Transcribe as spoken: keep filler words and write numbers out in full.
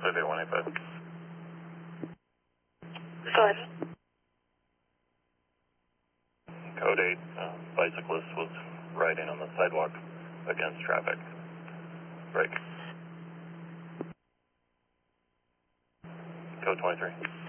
five eight one eight five. Go ahead. Code eight, uh, bicyclist was riding on the sidewalk against traffic. Break. Code twenty-three.